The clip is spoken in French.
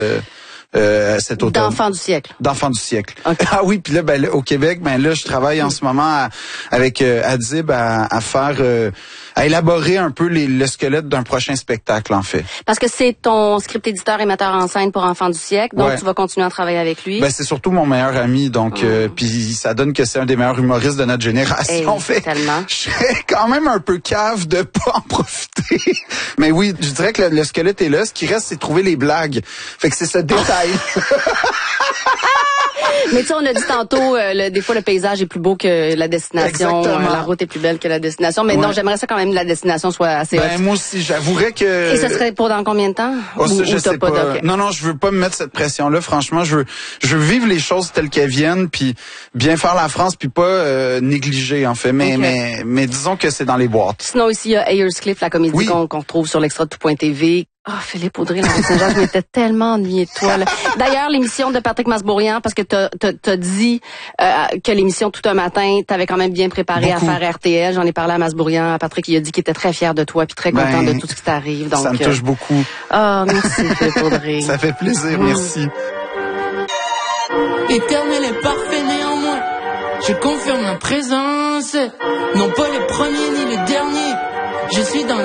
cet automne. D'enfants du siècle. D'enfants du siècle. Okay. Ah oui, puis là, au Québec, là, je travaille en ce moment avec Adib à faire, à élaborer un peu le squelette d'un prochain spectacle, en fait. Parce que c'est ton script éditeur et metteur en scène pour Enfants du siècle, donc tu vas continuer à travailler avec lui. C'est surtout mon meilleur ami, donc puis ça donne que c'est un des meilleurs humoristes de notre génération. Tellement. Je serais quand même un peu cave de pas en profiter. Mais oui, je dirais que le squelette est là. Ce qui reste, c'est trouver les blagues. Fait que c'est ce détail. Mais tu sais, on a dit tantôt, des fois le paysage est plus beau que la destination. La route est plus belle que la destination. Mais non, j'aimerais ça quand même que la destination soit assez haute. Moi aussi, j'avouerais que... Et ce serait pour dans combien de temps? Je sais pas. Non, je veux pas me mettre cette pression-là. Franchement, je veux vivre les choses telles qu'elles viennent, puis bien faire la France, puis pas négliger, en fait. Mais disons que c'est dans les boîtes. Sinon, ici, il y a Ayers Cliff, la comédie qu'on retrouve sur l'extra de tout.tv. Philippe Audrey, Saint-Jean, je m'étais tellement ennuyée de toi. Là. D'ailleurs, l'émission de Patrick Masbourian, parce que t'as dit que l'émission Tout un matin, t'avais quand même bien préparé à faire RTL. J'en ai parlé à Masbourian, à Patrick, il a dit qu'il était très fier de toi, puis très content de tout ce qui t'arrive. Donc, ça me touche beaucoup. Merci Philippe Audrey. Ça fait plaisir, merci. Éternel et parfait néanmoins, je confirme ma présence. Non pas le premier ni le dernier.